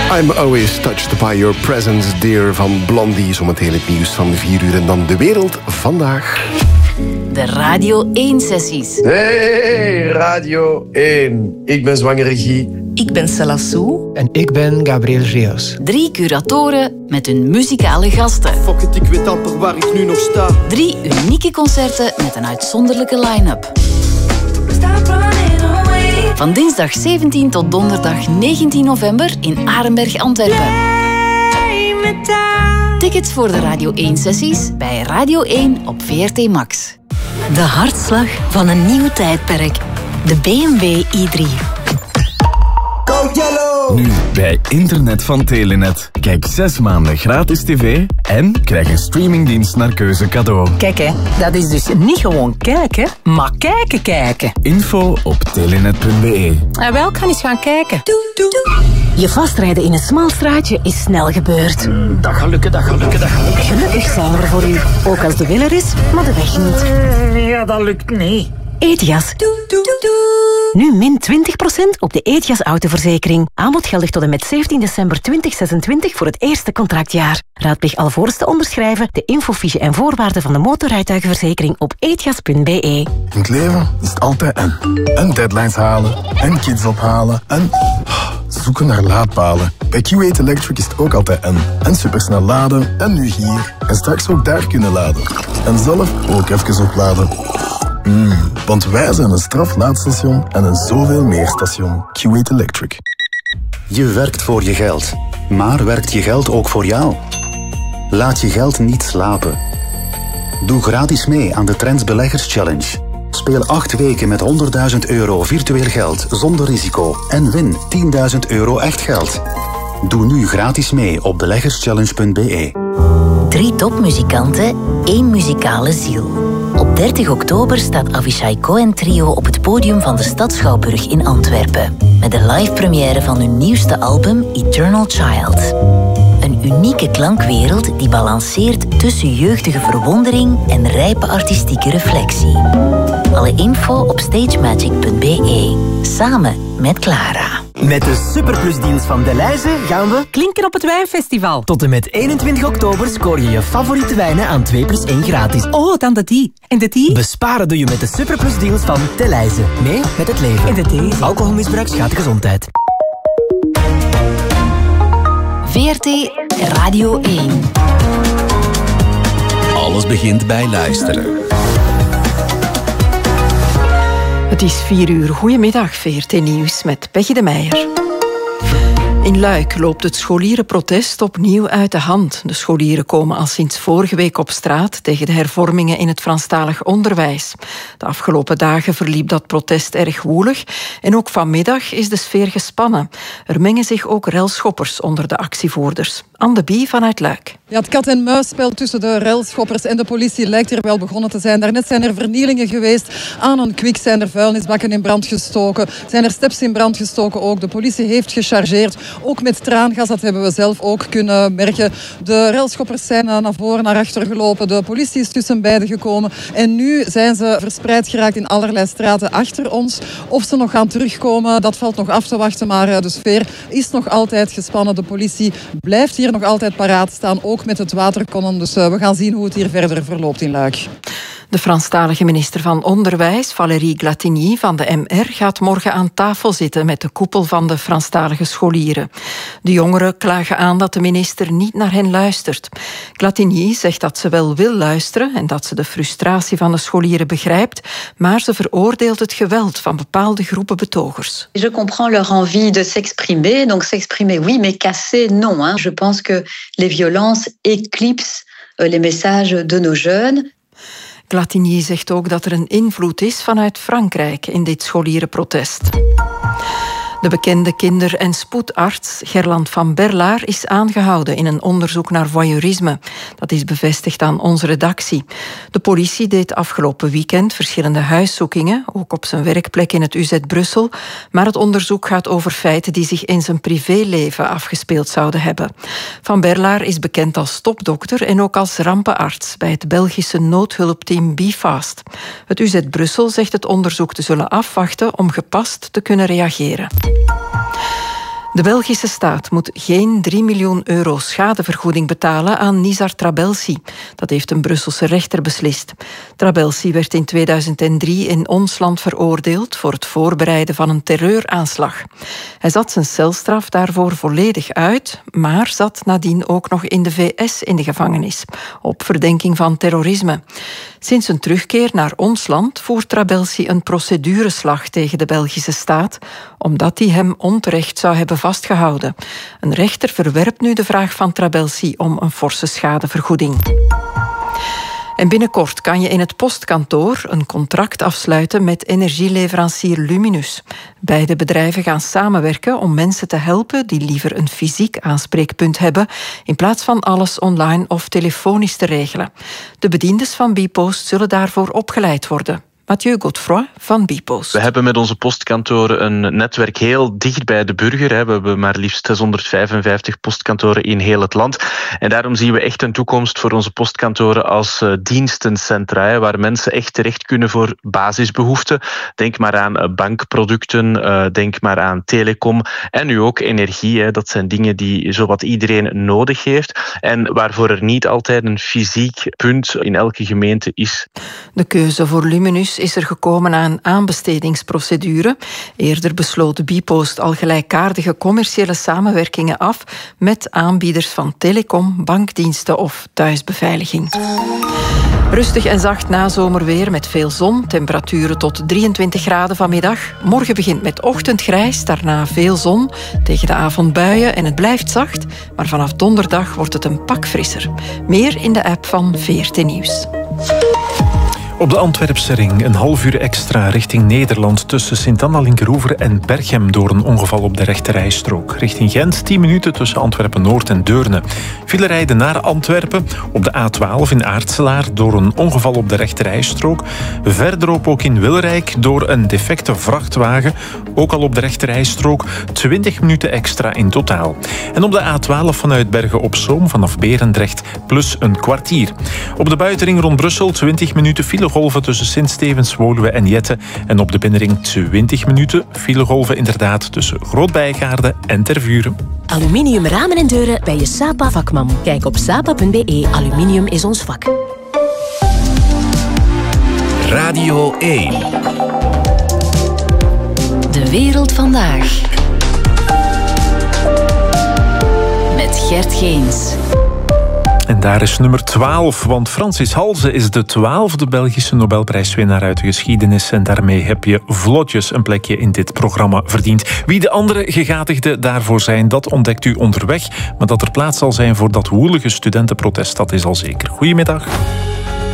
I'm always touched by your presence, dear, van Blondie. Zometeen het nieuws van 4 uur en dan de wereld vandaag. De Radio 1-sessies. Hey, Radio 1. Ik ben zwangere Guy. Ik ben Salassou. En ik ben Gabriel Rios. 3 curatoren met hun muzikale gasten. Fuck it, ik weet amper waar ik nu nog sta. 3 unieke concerten met een uitzonderlijke line-up. Van dinsdag 17 tot donderdag 19 november in Arenberg, Antwerpen. Tickets voor de Radio 1-sessies bij Radio 1 op VRT Max. De hartslag van een nieuw tijdperk. De BMW i3. Nu bij internet van Telenet. Kijk 6 maanden gratis tv en krijg een streamingdienst naar keuze cadeau. Kijk hè, dat is dus niet gewoon kijken, maar kijken. Info op telenet.be. En wel, kan eens gaan kijken. Je vastrijden in een smal straatje is snel gebeurd. Dat gaat lukken. Gelukkig zijn we er voor u. Ook als de wil er is, maar de weg niet. Ja, dat lukt niet. Etias. Nu min 20% op de Etias autoverzekering. Aanbod geldig tot en met 17 december 2026 voor het eerste contractjaar. Raadpleeg alvorens te onderschrijven de infofiche en voorwaarden van de motorrijtuigenverzekering op etias.be. In het leven is het altijd en deadlines halen, en kids ophalen, en zoeken naar laadpalen. Bij Q8 Electric is het ook altijd en supersnel laden, en nu hier. En straks ook daar kunnen laden. En zelf ook even opladen. Want wij zijn een straflaadstation en een zoveel meer station. Q8 Electric. Je werkt voor je geld, maar werkt je geld ook voor jou? Laat je geld niet slapen. Doe gratis mee aan de Trends Beleggers Challenge. Speel 8 weken met €100.000 virtueel geld zonder risico en win €10.000 echt geld. Doe nu gratis mee op beleggerschallenge.be. 3 topmuzikanten, 1 muzikale ziel. Op 30 oktober staat Avishai Cohen Trio op het podium van de Stad Schouwburg in Antwerpen. Met de live première van hun nieuwste album Eternal Child. Een unieke klankwereld die balanceert tussen jeugdige verwondering en rijpe artistieke reflectie. Alle info op stagemagic.be. Samen met Clara. Met de Superplus-deals van Delhaize gaan we klinken op het wijnfestival. Tot en met 21 oktober scoor je je favoriete wijnen aan 2+1 gratis. Oh, dan de die. En de die? Besparen doe je met de Superplus-deals van Delhaize. Mee met het leven. En de die? Alcoholmisbruik schaadt de gezondheid. VRT Radio 1. Alles begint bij luisteren. Het is 4 uur. Goedemiddag, VRT Nieuws met Peggy de Meijer. In Luik loopt het scholierenprotest opnieuw uit de hand. De scholieren komen al sinds vorige week op straat tegen de hervormingen in het Franstalig onderwijs. De afgelopen dagen verliep dat protest erg woelig en ook vanmiddag is de sfeer gespannen. Er mengen zich ook relschoppers onder de actievoerders. Anne de Bie vanuit Luik. Ja, het kat-en-muisspel tussen de relschoppers en de politie lijkt er wel begonnen te zijn. Daarnet zijn er vernielingen geweest. Aan een kwik zijn er vuilnisbakken in brand gestoken. Zijn er steps in brand gestoken ook. De politie heeft gechargeerd. Ook met traangas, dat hebben we zelf ook kunnen merken. De relschoppers zijn naar voren, naar achter gelopen. De politie is tussen beiden gekomen. En nu zijn ze verspreid geraakt in allerlei straten achter ons. Of ze nog gaan terugkomen, dat valt nog af te wachten. Maar de sfeer is nog altijd gespannen. De politie blijft hier nog altijd paraat staan. Ook met het waterkonnen. Dus we gaan zien hoe het hier verder verloopt in Luik. De Franstalige minister van Onderwijs, Valérie Glatigny van de MR, gaat morgen aan tafel zitten met de koepel van de Franstalige scholieren. De jongeren klagen aan dat de minister niet naar hen luistert. Glatigny zegt dat ze wel wil luisteren en dat ze de frustratie van de scholieren begrijpt, maar ze veroordeelt het geweld van bepaalde groepen betogers. Je comprends leur envie de s'exprimer, donc s'exprimer oui, mais casser non. Hein. Je pense que les violences éclipsent les messages de nos jeunes. Glatigny zegt ook dat er een invloed is vanuit Frankrijk in dit scholierenprotest. De bekende kinder- en spoedarts Gerland van Berlaar is aangehouden in een onderzoek naar voyeurisme. Dat is bevestigd aan onze redactie. De politie deed afgelopen weekend verschillende huiszoekingen, ook op zijn werkplek in het UZ Brussel. Maar het onderzoek gaat over feiten die zich in zijn privéleven afgespeeld zouden hebben. Van Berlaar is bekend als topdokter en ook als rampenarts bij het Belgische noodhulpteam BeFast. Het UZ Brussel zegt het onderzoek te zullen afwachten om gepast te kunnen reageren. De Belgische staat moet geen 3 miljoen euro schadevergoeding betalen aan Nizar Trabelsi. Dat heeft een Brusselse rechter beslist. Trabelsi werd in 2003 in ons land veroordeeld voor het voorbereiden van een terreuraanslag. Hij zat zijn celstraf daarvoor volledig uit, maar zat nadien ook nog in de VS in de gevangenis, op verdenking van terrorisme. Sinds een terugkeer naar ons land voert Trabelsi een procedureslag tegen de Belgische staat, omdat hij hem onterecht zou hebben vastgehouden. Een rechter verwerpt nu de vraag van Trabelsi om een forse schadevergoeding. En binnenkort kan je in het postkantoor een contract afsluiten met energieleverancier Luminus. Beide bedrijven gaan samenwerken om mensen te helpen die liever een fysiek aanspreekpunt hebben, in plaats van alles online of telefonisch te regelen. De bediendes van Bpost zullen daarvoor opgeleid worden. Mathieu Godefroy van Bpost. We hebben met onze postkantoren een netwerk heel dicht bij de burger. We hebben maar liefst 655 postkantoren in heel het land. En daarom zien we echt een toekomst voor onze postkantoren als dienstencentra, waar mensen echt terecht kunnen voor basisbehoeften. Denk maar aan bankproducten, denk maar aan telecom en nu ook energie. Dat zijn dingen die zowat iedereen nodig heeft en waarvoor er niet altijd een fysiek punt in elke gemeente is. De keuze voor Luminus is er gekomen na een aanbestedingsprocedure. Eerder besloot Bpost al gelijkaardige commerciële samenwerkingen af met aanbieders van telecom, bankdiensten of thuisbeveiliging. Rustig en zacht nazomerweer met veel zon, temperaturen tot 23 graden vanmiddag. Morgen begint met ochtendgrijs, daarna veel zon, tegen de avond buien en het blijft zacht. Maar vanaf donderdag wordt het een pak frisser. Meer in de app van VRT Nieuws. Op de Antwerpse ring een half uur extra richting Nederland tussen Sint-Anna-Linkeroever en Berchem door een ongeval op de rechterrijstrook. Richting Gent 10 minuten tussen Antwerpen-Noord en Deurne. File rijden naar Antwerpen op de A12 in Aartselaar door een ongeval op de rechterrijstrook. Verderop ook in Wilrijk door een defecte vrachtwagen, ook al op de rechterrijstrook. 20 minuten extra in totaal. En op de A12 vanuit Bergen-op-Zoom vanaf Berendrecht plus een kwartier. Op de buitenring rond Brussel 20 minuten filegolven tussen Sint-Stevens, Woluwe en Jette. En op de binnenring 20 minuten filegolven inderdaad tussen Groot-Bijgaarde en Tervuren. Aluminium ramen en deuren bij je Sapa vakman. Kijk op sapa.be. Aluminium is ons vak. Radio 1. De wereld vandaag. Met Gert Geens. En daar is nummer 12, want Francis Halse is de 12e Belgische Nobelprijswinnaar uit de geschiedenis. En daarmee heb je vlotjes een plekje in dit programma verdiend. Wie de andere gegadigden daarvoor zijn, dat ontdekt u onderweg. Maar dat er plaats zal zijn voor dat woelige studentenprotest, dat is al zeker. Goedemiddag.